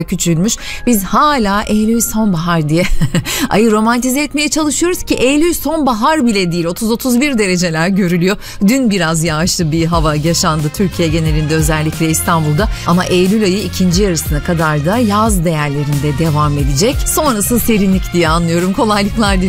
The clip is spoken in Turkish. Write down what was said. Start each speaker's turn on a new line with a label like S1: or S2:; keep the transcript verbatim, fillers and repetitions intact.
S1: küçülmüş. Biz hala Eylül sonbahar diye ayı romantize etmeye çalışıyoruz ki Eylül sonbahar bile değil. otuz otuz bir dereceler görülüyor. Dün biraz yağışlı bir hava yaşandı Türkiye genelinde, özellikle İstanbul'da. Ama Eylül ayı ikinci yarısına kadar da yaz değerlerinde devam edecek. Sonrası serinlik diye anlıyorum. Kolaylıklar diliyorum.